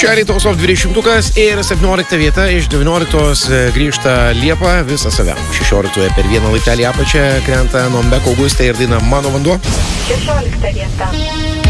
Čia Alytaus top 20 ir 17 vieta iš 19 grįžta Liepa visą save. 16 per vieną laiptelį apačią krenta Nombeko Augustė ir daina Mano vanduo. 16 vieta.